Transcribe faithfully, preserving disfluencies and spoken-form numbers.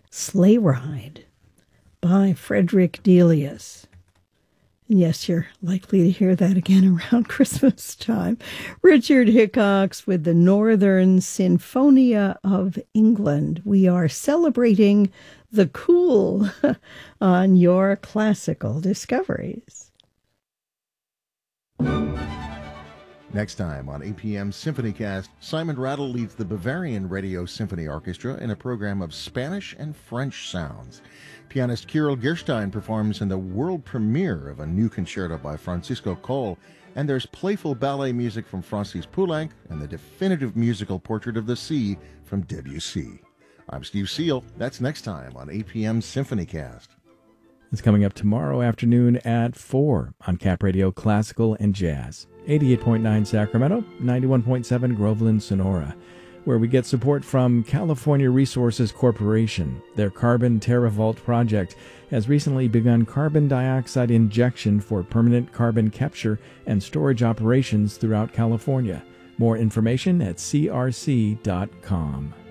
Sleigh Ride by Frederick Delius. And yes, you're likely to hear that again around Christmas time. Richard Hickox with the Northern Sinfonia of England. We are celebrating the cool on your classical discoveries. Next time on A P M SymphonyCast, Simon Rattle leads the Bavarian Radio Symphony Orchestra in a program of Spanish and French sounds. Pianist Kirill Gerstein performs in the world premiere of a new concerto by Francisco Coll, and there's playful ballet music from Francis Poulenc and the definitive musical portrait of the sea from Debussy. I'm Steve Seal. That's next time on A P M SymphonyCast. It's coming up tomorrow afternoon at four on Cap Radio Classical and Jazz. eighty-eight point nine Sacramento, ninety-one point seven Groveland, Sonora, where we get support from California Resources Corporation. Their Carbon TerraVault project has recently begun carbon dioxide injection for permanent carbon capture and storage operations throughout California. More information at c r c dot com.